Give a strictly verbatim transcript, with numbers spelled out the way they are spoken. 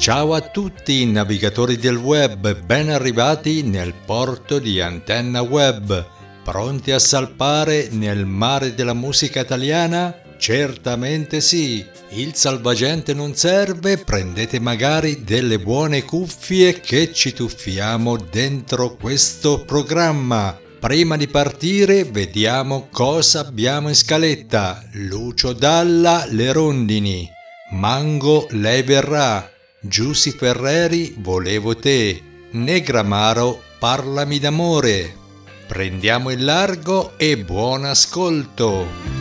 Ciao a tutti navigatori del web, ben arrivati nel porto di Antenna Web, pronti a salpare nel mare della musica italiana? Certamente sì, il salvagente non serve, prendete magari delle buone cuffie che ci tuffiamo dentro questo programma. Prima di partire vediamo cosa abbiamo in scaletta. Lucio Dalla, Le rondini. Mango, lei verrà. Giussi Ferreri, volevo te. Negramaro, parlami d'amore. Prendiamo il largo e buon ascolto.